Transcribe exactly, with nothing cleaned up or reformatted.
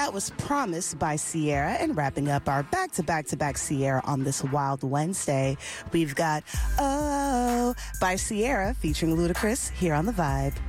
That was Promise by Ciara, and wrapping up our back-to-back-to-back Ciara on this Wild Wednesday, we've got Oh by Ciara featuring Ludacris here on The Vibe.